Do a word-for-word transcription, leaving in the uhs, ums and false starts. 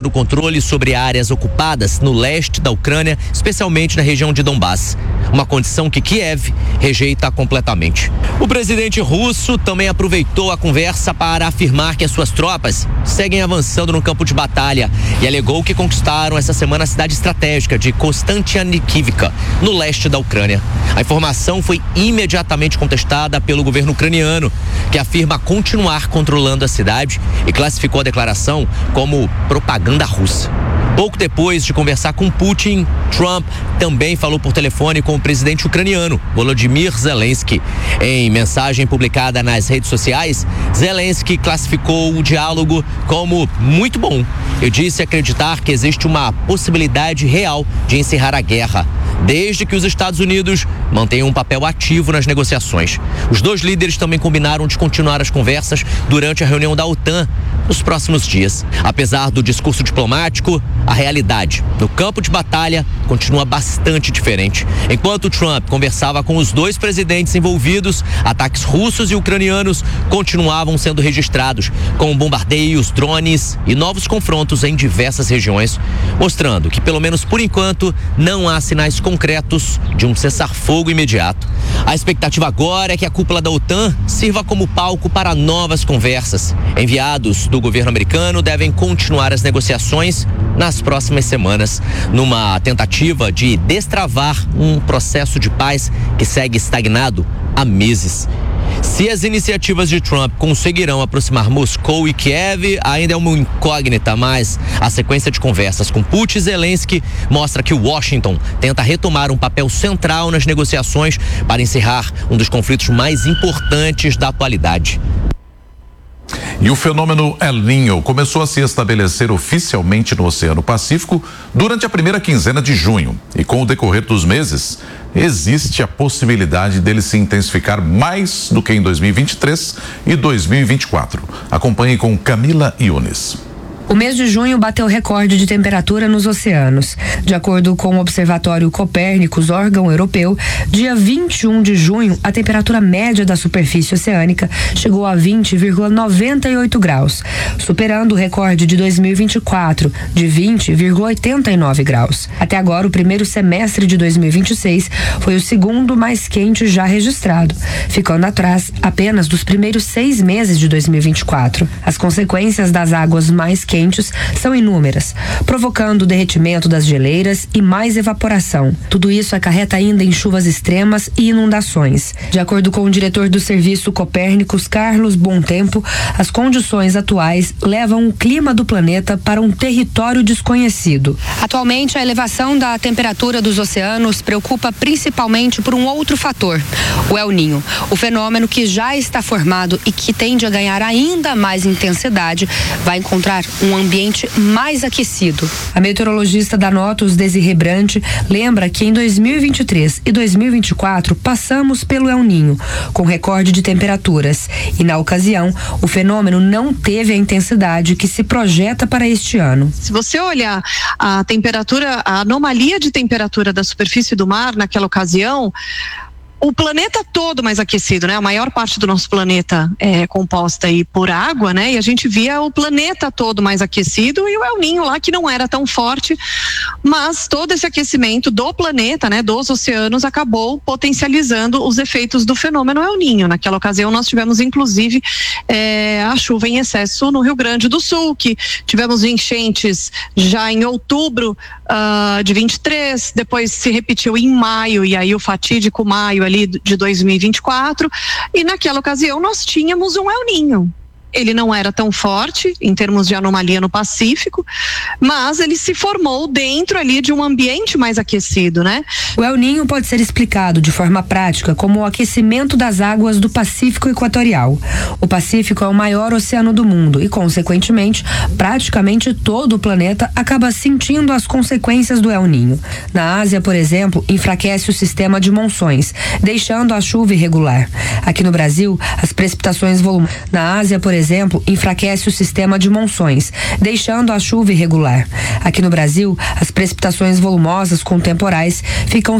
o controle sobre áreas ocupadas no leste da Ucrânia, especialmente na região de Donbass. Uma condição que Kiev rejeita completamente. O presidente russo também aproveitou a conversa para afirmar que as suas tropas seguem avançando no campo de batalha e alegou que conquistaram essa semana a cidade estratégica de Kostantinivka, no leste da Ucrânia. A informação foi imediatamente contestada pelo governo ucraniano, que afirma continuar controlando a cidade e classificou a declaração como propaganda russa. Pouco depois de conversar com Putin, Trump também falou por telefone com o presidente ucraniano, Volodymyr Zelensky. Em mensagem publicada nas redes sociais, Zelensky classificou o diálogo como muito bom. Eu disse acreditar que existe uma possibilidade real de encerrar a guerra, desde que os Estados Unidos mantenham um papel ativo nas negociações. Os dois líderes também combinaram de continuar as conversas durante a reunião da OTAN nos próximos dias. Apesar do discurso diplomático, a realidade no campo de batalha continua bastante diferente. Enquanto Trump conversava com os dois presidentes envolvidos, ataques russos e ucranianos continuavam sendo registrados, com bombardeios, drones e novos confrontos em diversas regiões, mostrando que, pelo menos por enquanto, não há sinais concretos de um cessar-fogo imediato. A expectativa agora é que a cúpula da OTAN sirva como palco para novas conversas. Enviados do governo americano devem continuar as negociações nas próximas semanas, numa tentativa de destravar um processo de paz que segue estagnado há meses. Se as iniciativas de Trump conseguirão aproximar Moscou e Kiev, ainda é uma incógnita, mas a sequência de conversas com Putin e Zelensky mostra que Washington tenta retomar um papel central nas negociações para encerrar um dos conflitos mais importantes da atualidade. E o fenômeno El Niño começou a se estabelecer oficialmente no Oceano Pacífico durante a primeira quinzena de junho. E com o decorrer dos meses, existe a possibilidade dele se intensificar mais do que em dois mil e vinte e três e dois mil e vinte e quatro. Acompanhe com Camila Yunes. O mês de junho bateu recorde de temperatura nos oceanos. De acordo com o Observatório Copérnicos, órgão europeu, dia vinte e um de junho, a temperatura média da superfície oceânica chegou a vinte vírgula noventa e oito graus, superando o recorde de dois mil e vinte e quatro, de vinte vírgula oitenta e nove graus. Até agora, o primeiro semestre de dois mil e vinte e seis foi o segundo mais quente já registrado, ficando atrás apenas dos primeiros seis meses de dois mil e vinte e quatro. As consequências das águas mais quentes são inúmeras, provocando o derretimento das geleiras e mais evaporação. Tudo isso acarreta ainda em chuvas extremas e inundações. De acordo com o diretor do Serviço Copérnicos, Carlos Bontempo, as condições atuais levam o clima do planeta para um território desconhecido. Atualmente, a elevação da temperatura dos oceanos preocupa principalmente por um outro fator, o El Niño. O fenômeno que já está formado e que tende a ganhar ainda mais intensidade vai encontrar um ambiente mais aquecido. A meteorologista da Notus, Desirê Brant, lembra que em dois mil e vinte e três e dois mil e vinte e quatro passamos pelo El Niño, com recorde de temperaturas, e na ocasião o fenômeno não teve a intensidade que se projeta para este ano. Se você olhar a temperatura, a anomalia de temperatura da superfície do mar naquela ocasião, o planeta todo mais aquecido, né? A maior parte do nosso planeta é composta aí por água, né? E a gente via o planeta todo mais aquecido e o El Niño lá que não era tão forte, mas todo esse aquecimento do planeta, né? Dos oceanos acabou potencializando os efeitos do fenômeno El Niño. Naquela ocasião nós tivemos inclusive é, a chuva em excesso no Rio Grande do Sul, que tivemos enchentes já em outubro uh, de vinte e três, depois se repetiu em maio, e aí o fatídico maio ali de dois mil e vinte e quatro, e naquela ocasião nós tínhamos um El Niño. Ele não era tão forte em termos de anomalia no Pacífico, mas ele se formou dentro ali de um ambiente mais aquecido, né? O El Niño pode ser explicado de forma prática como o aquecimento das águas do Pacífico Equatorial. O Pacífico é o maior oceano do mundo e, consequentemente, praticamente todo o planeta acaba sentindo as consequências do El Niño. Na Ásia, por exemplo, enfraquece o sistema de monções, deixando a chuva irregular. Aqui no Brasil, as precipitações voluminosas. Na Ásia, por exemplo, enfraquece o sistema de monções, deixando a chuva irregular. Aqui no Brasil, as precipitações volumosas com temporais ficam